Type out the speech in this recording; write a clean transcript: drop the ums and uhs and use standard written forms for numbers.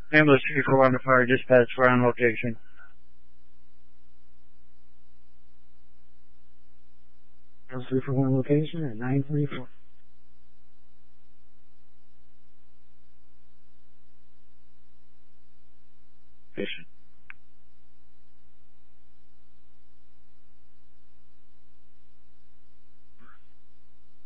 Ambulance 341 to fire dispatch, we're on location. Ambulance 341 location at 934. Patient.